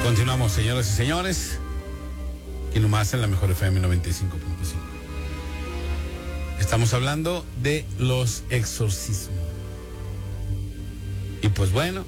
Continuamos, señoras y señores. Y nomás en la mejor FM 95.5. Estamos hablando de los exorcismos. Y pues bueno,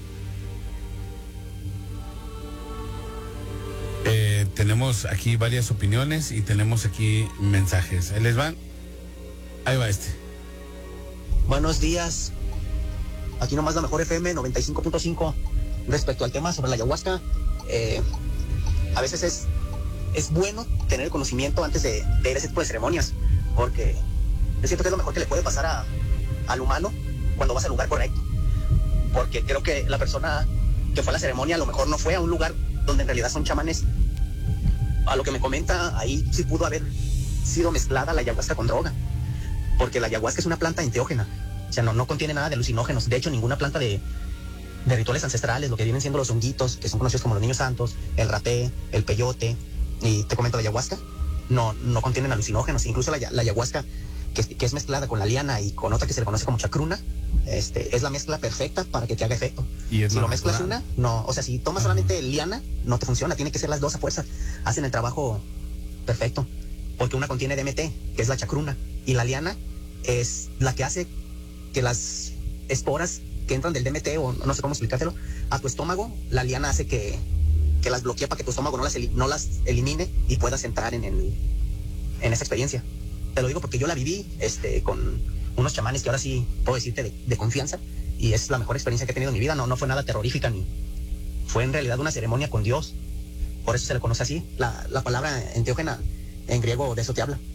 tenemos aquí varias opiniones y tenemos aquí mensajes. Ahí les van. Ahí va este. Buenos días. Aquí nomás la mejor FM 95.5. Respecto al tema sobre la ayahuasca, a veces es bueno tener el conocimiento antes de ir a ese tipo de ceremonias, porque yo siento que es lo mejor que le puede pasar al humano cuando vas al lugar correcto. Porque creo que la persona que fue a la ceremonia a lo mejor no fue a un lugar donde en realidad son chamanes. A lo que me comenta, ahí sí pudo haber sido mezclada la ayahuasca con droga, porque la ayahuasca es una planta enteógena, o sea, no contiene nada de alucinógenos. De hecho, ninguna planta de rituales ancestrales, lo que vienen siendo los honguitos, que son conocidos como los niños santos, el rapé, el peyote, y te comento la ayahuasca, no contienen alucinógenos. Incluso la ayahuasca que es mezclada con la liana y con otra que se le conoce como chacruna, es la mezcla perfecta para que te haga efecto. Y si lo mezclas si tomas solamente liana, no te funciona, tiene que ser las dos a fuerza, hacen el trabajo perfecto, porque una contiene DMT, que es la chacruna, y la liana es la que hace que las esporas que entran del DMT, o no sé cómo explicártelo, a tu estómago, la liana hace que las bloquee para que tu estómago no las elimine y puedas entrar en esa experiencia. Te lo digo porque yo la viví con unos chamanes que ahora sí puedo decirte de confianza, y es la mejor experiencia que he tenido en mi vida. No fue nada terrorífica, ni fue en realidad una ceremonia con Dios. Por eso se le conoce así. La palabra enteógena en griego de eso te habla.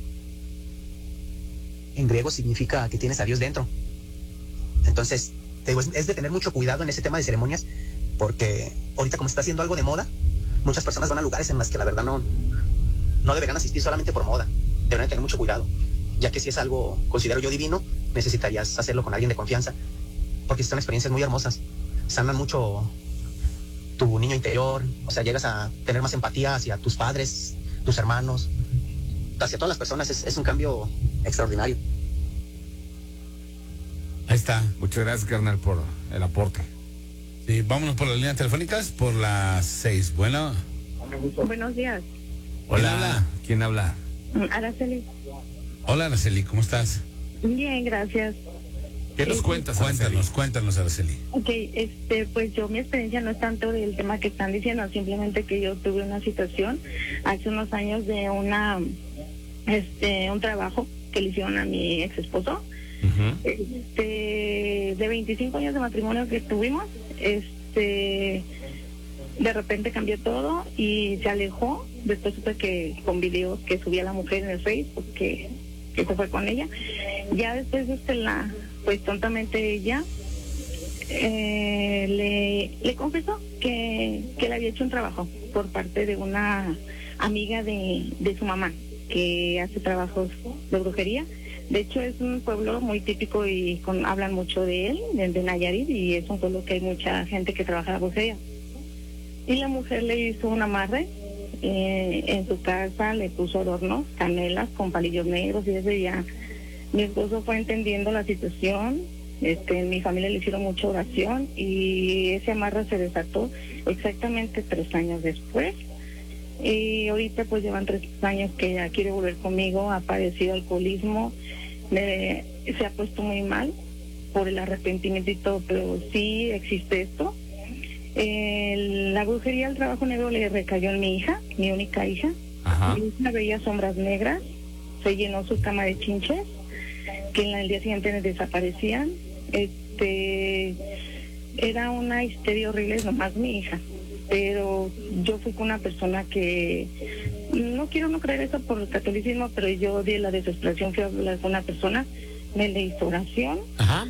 En griego significa que tienes a Dios dentro. Entonces, te digo, es de tener mucho cuidado en ese tema de ceremonias, porque ahorita como está haciendo algo de moda, muchas personas van a lugares en las que la verdad no deberían asistir solamente por moda. Deberían tener mucho cuidado, ya que si es algo, considero yo, divino, necesitarías hacerlo con alguien de confianza, porque son experiencias muy hermosas, sanan mucho tu niño interior, o sea, llegas a tener más empatía hacia tus padres, tus hermanos, hacia todas las personas. Es un cambio extraordinario. Ahí está. Muchas gracias, carnal, por el aporte. Sí, vámonos por las líneas telefónicas, por las 6. Bueno. Buenos días. Hola. ¿Quién habla? Araceli. Hola, Araceli, ¿cómo estás? Bien, gracias. ¿Qué nos cuentas, Araceli? Cuéntanos, Araceli. Ok, pues mi experiencia no es tanto del tema que están diciendo, simplemente que yo tuve una situación hace unos años de un trabajo que le hicieron a mi ex esposo. De 25 años de matrimonio que tuvimos, de repente cambió todo y se alejó. Después supe que con videos que subía la mujer en el Facebook que se fue con ella. Ya después pues tontamente ella le confesó que le había hecho un trabajo por parte de una amiga de su mamá, que hace trabajos de brujería. De hecho, es un pueblo muy típico y hablan mucho de él, de Nayarit, y es un pueblo que hay mucha gente que trabaja la brujería. Y la mujer le hizo un amarre en su casa, le puso adornos, canelas con palillos negros, y ese día mi esposo fue entendiendo la situación. En mi familia le hicieron mucha oración y ese amarre se desató exactamente 3 años después. Y ahorita pues llevan 3 años que ella quiere volver conmigo, ha padecido alcoholismo, se ha puesto muy mal por el arrepentimiento y todo, pero sí existe esto. La brujería, el trabajo negro le recayó en mi hija, mi única hija. Ajá. Mi hija veía sombras negras, se llenó su cama de chinches, que el día siguiente desaparecían. Era una histeria horrible, nomás mi hija. Pero yo fui con una persona que no quiero no creer eso por el catolicismo, pero yo di la desesperación, fui a hablar con una persona, me le hizo oración. Ajá.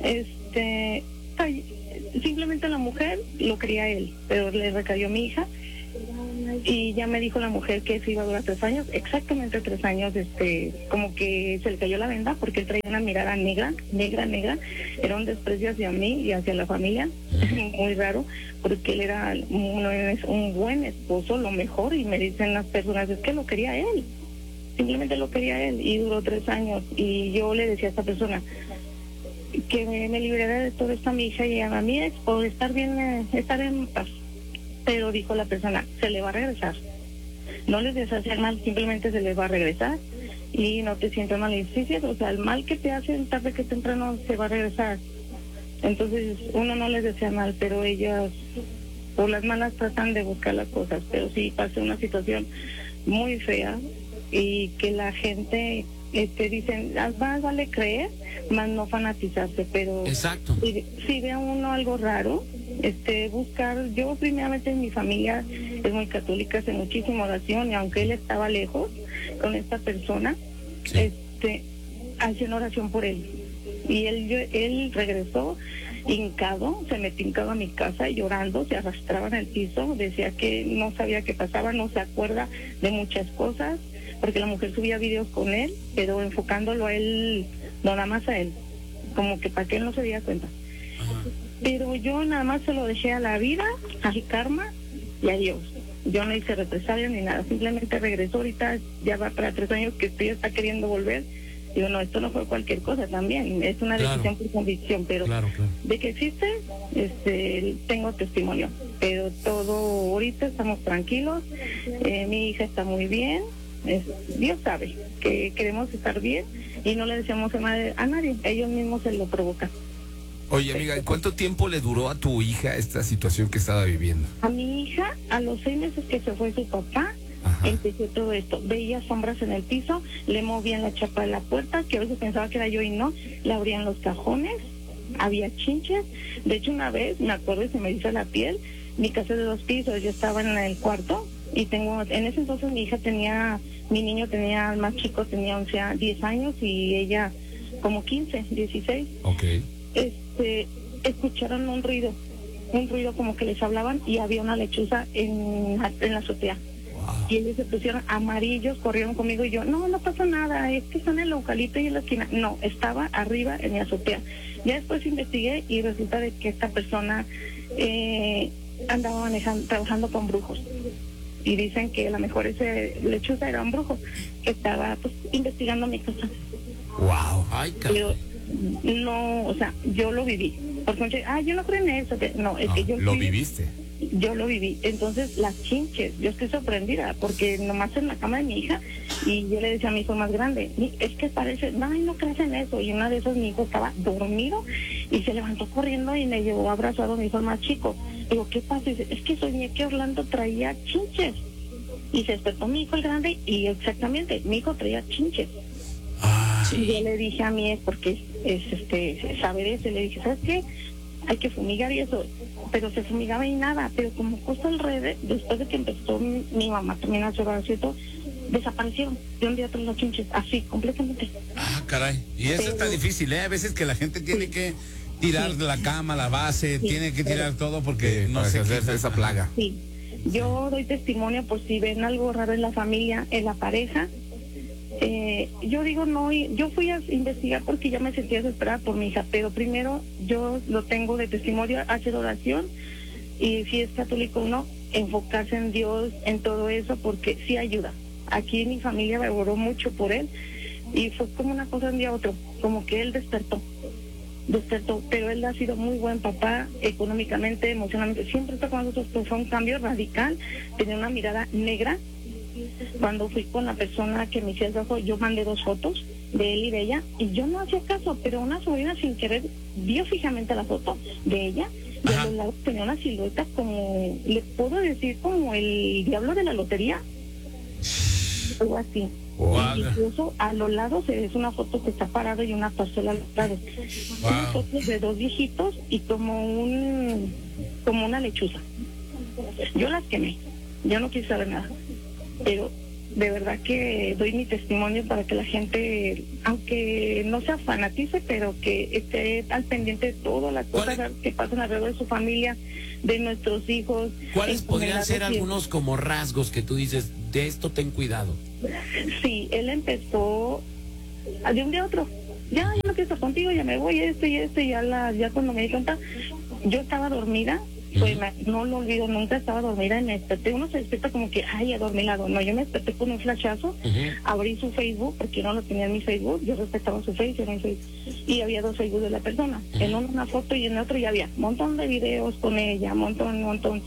Simplemente la mujer lo quería él, pero le recayó mi hija, y ya me dijo la mujer que eso iba a durar 3 años, exactamente 3 años. Como que se le cayó la venda, porque él traía una mirada negra, era un desprecio hacia mí y hacia la familia, muy raro, porque él era un buen esposo, lo mejor, y me dicen las personas, es que lo quería él, simplemente lo quería él, y duró 3 años, y yo le decía a esta persona que me liberara de toda esta mi hija y a mi ex, por estar bien, estar en paz. pero dijo la persona, se le va a regresar. No les deseas hacer mal, simplemente se les va a regresar y no te sientas mal. Y sí, o sea, el mal que te hacen tarde que temprano se va a regresar. Entonces uno no les desea mal, pero ellas por las malas tratan de buscar las cosas. Pero sí pasé una situación muy fea y que la gente dicen, más vale creer, más no fanatizarse, pero exacto. Si ve a uno algo raro, buscar. Yo primeramente en mi familia es muy católica, hace muchísima oración, y aunque él estaba lejos con esta persona, Sí. hacían oración por él. Y él regresó hincado, se metió hincado a mi casa llorando, se arrastraba en el piso, decía que no sabía qué pasaba, no se acuerda de muchas cosas, porque la mujer subía videos con él, pero enfocándolo a él, no nada más a él, como que para que él no se diera cuenta. Pero yo nada más se lo dejé a la vida, al karma y a Dios. Yo no hice represalia ni nada, simplemente regresó. Ahorita ya va para 3 años que está queriendo volver. Digo, no, esto no fue cualquier cosa también, es una decisión por convicción, pero de que existe, tengo testimonio. Pero todo, ahorita estamos tranquilos, mi hija está muy bien, Dios sabe que queremos estar bien y no le deseamos mal a nadie, ellos mismos se lo provocan. Oye, amiga, ¿cuánto tiempo le duró a tu hija esta situación que estaba viviendo? A mi hija, a los 6 meses que se fue su papá, empezó todo esto. Veía sombras en el piso, le movían la chapa de la puerta, que a veces pensaba que era yo y no, le abrían los cajones, había chinches. De hecho, una vez, me acuerdo y se me hizo la piel, mi casa es de 2 pisos, yo estaba en el cuarto y en ese entonces mi niño tenía, el más chico tenía 10 años y ella como 15, 16. Ok. Escucharon un ruido como que les hablaban y había una lechuza en la azotea. Wow. Y ellos se pusieron amarillos, corrieron conmigo y yo, no pasa nada, es que están en el eucalipto y en la esquina. No, estaba arriba en mi azotea. Ya después investigué y resulta de que esta persona andaba trabajando con brujos. Y dicen que a lo mejor ese lechuza era un brujo que estaba investigando mi casa. Wow. Ay, cabrón. No, o sea, yo lo viví. Porque yo no creo en eso. Que yo lo viviste. Yo lo viví. Entonces, las chinches, yo estoy sorprendida porque nomás en la cama de mi hija y yo le decía a mi hijo más grande, es que parece, no crees en eso. Y una de esas mi hijo estaba dormido y se levantó corriendo y me llevó abrazado a mi hijo más chico. Digo, ¿qué pasa? Y dice, es que soñé que Orlando traía chinches. Y se despertó mi hijo el grande y exactamente, mi hijo traía chinches. Y yo le dije a mi ex, porque saber eso, le dije, ¿sabes qué? Hay que fumigar y eso, pero se fumigaba y nada, pero como cosa alrededor, después de que empezó mi mamá también a hacer oración y todo, desaparecieron de un día a otro los chinches, así, completamente. Ah, caray, y eso está difícil, A veces que la gente tiene que tirar la cama, la base, tiene que tirar todo porque no se hacer esa plaga. Sí, yo doy testimonio por si ven algo raro en la familia, en la pareja. Yo digo no, yo fui a investigar porque ya me sentía desesperada por mi hija, pero primero yo lo tengo de testimonio, hacer oración y si es católico o no, enfocarse en Dios, en todo eso, porque sí ayuda. Aquí mi familia me oró mucho por él y fue como una cosa de un día a otro, como que él despertó, pero él ha sido muy buen papá, económicamente, emocionalmente, siempre está con nosotros, pues fue un cambio radical, tenía una mirada negra. Cuando fui con la persona que me hacía el trabajo, yo mandé 2 fotos de él y de ella, y yo no hacía caso, pero una sobrina sin querer vio fijamente la foto de ella, y a los lados tenía una silueta como, le puedo decir, como el diablo de la lotería, algo así. Wow. Incluso a los lados es una foto que está parada y una parcela a los lados. Una foto de 2 viejitos y como una lechuza. Yo las quemé, yo no quise saber nada. Pero de verdad que doy mi testimonio para que la gente, aunque no se fanatice, pero que esté al pendiente de todas las cosas que pasan alrededor de su familia, de nuestros hijos. ¿Cuáles podrían ser algunos como rasgos que tú dices, de esto ten cuidado? Sí, él empezó de un día a otro. Ya no quiero estar contigo, ya me voy, y ya cuando me di cuenta, yo estaba dormida. Pues no lo olvido, nunca estaba dormida y me desperté. Uno se despierta como que, ya dormí lado. No, yo me desperté con un flashazo, abrí su Facebook, porque no lo tenía en mi Facebook, yo respetaba su Facebook, y había 2 Facebook de la persona. En uno una foto y en otro ya había un montón de videos con ella, montón.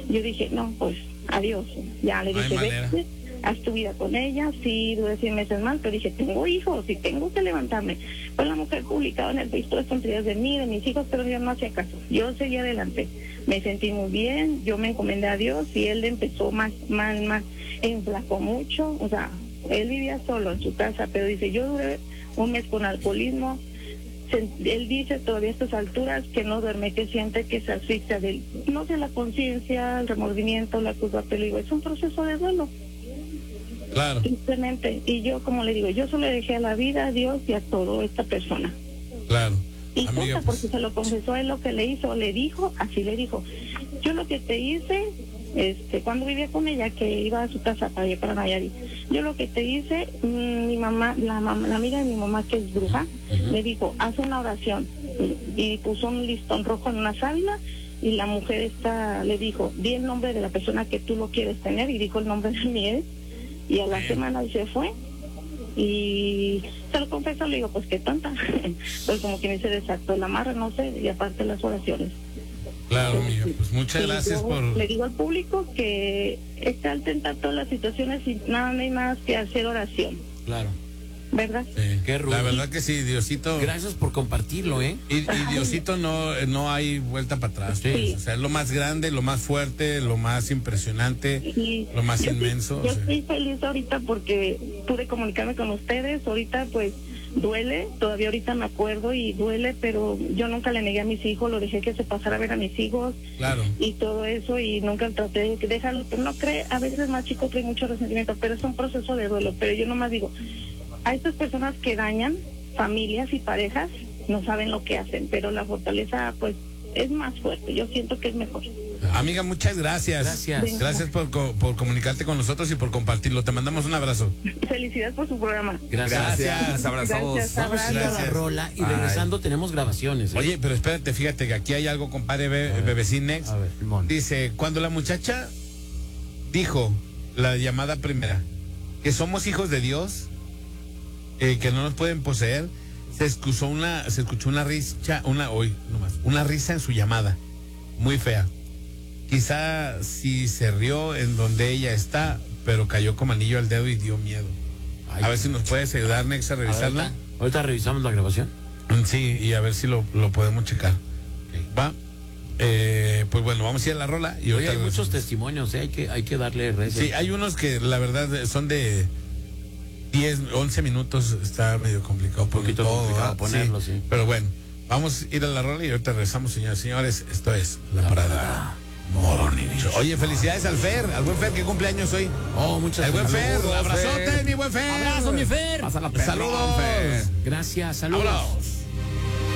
yo dije, no, pues adiós. Ya le No hay dije, manera. vete, haz tu vida con ella. Sí, duré 100 meses mal, pero dije, tengo hijos y tengo que levantarme. Pues la mujer publicaba en el Facebook las tonterías de mí, de mis hijos, pero yo no hacía caso. Yo seguí adelante. Me sentí muy bien, yo me encomendé a Dios y él empezó más, enflacó mucho. O sea, él vivía solo en su casa, pero dice, yo duré un mes con alcoholismo. Él dice todavía a estas alturas que no duerme, que siente que se asfixia de, no sé, la conciencia, el remordimiento, la culpa, pero digo, es un proceso de duelo. Claro. Simplemente, y yo, como le digo, yo solo le dejé a la vida, a Dios y a todo esta persona. Claro. Y Amiga, cosa, porque se lo confesó a él lo que le hizo, le dijo, así le dijo, yo lo que te hice, cuando vivía con ella, que iba a su casa para allá, para Nayarit, yo lo que te hice, mi mamá, la amiga de mi mamá, que es bruja, me dijo, haz una oración, y puso un listón rojo en una sábila, y la mujer esta le dijo, di el nombre de la persona que tú lo quieres tener, y dijo el nombre de mi ex, y a la semana se fue. Y se lo confesó, le digo, pues qué tonta. Pues como que me se desató el amarre, no sé, y aparte las oraciones. Claro, amiga, pues muchas Y gracias yo por... le digo al público que está al tentar todas las situaciones y nada más que hacer oración, Claro. ¿verdad? Sí, Qué rudo. la verdad que sí, Diosito. Gracias por compartirlo, ¿eh? Y Diosito no hay vuelta para atrás. Sí. O sea, es lo más grande, lo más fuerte, lo más impresionante, Y lo más yo inmenso. Yo o sea. estoy feliz ahorita porque pude comunicarme con ustedes. Ahorita pues duele, todavía ahorita me acuerdo y duele, pero yo nunca le negué a mis hijos, lo dejé que se pasara a ver a mis hijos. Claro. Y todo eso, y nunca traté de dejarlo, pero no cree, a veces más chico trae mucho resentimiento, pero es un proceso de duelo. Pero yo nomás digo, a estas personas que dañan familias y parejas, no saben lo que hacen, pero la fortaleza pues es más fuerte, yo siento que es mejor. Amiga, muchas gracias. Gracias. Gracias por comunicarte con nosotros y por compartirlo. Te mandamos un abrazo. Felicidades por su programa. Gracias, abrazados. Gracias, Vamos a ir a la Gracias. rola y regresando tenemos grabaciones. ¿eh? Oye, pero espérate, fíjate que aquí hay algo, compadre Bebecín Next. A ver, Simón. Dice, cuando la muchacha dijo, la llamada primera, que somos hijos de Dios, que no nos pueden poseer, se escuchó una risa, una risa en su llamada, muy fea. Quizá sí se rió en donde ella está, pero cayó como anillo al dedo y dio miedo. Ay, A ver si nos puedes ayudar, Nex, a revisarla. Ahorita revisamos la grabación. Sí, y a ver si lo podemos checar. Va. Pues bueno, vamos a ir a la rola. Y Oye, ahorita hay muchos regresamos. testimonios, ¿eh? Hay que darle rezo. Sí, hay unos que la verdad son de 10, 11 minutos, está medio complicado. Un poquito complicado ¿verdad? ponerlo, sí. Pero bueno, vamos a ir a la rola y ahorita regresamos, señores y señores. Esto es La Parada Morning Show. Oye, felicidades al buen Fer que cumple años hoy. Oh, muchas El buen Fer, Saludos, abrazote, Fer. mi buen Fer. Abrazo, mi Fer. Pásala, perrón, Saludos. Fer. Gracias, saludos. Vámonos.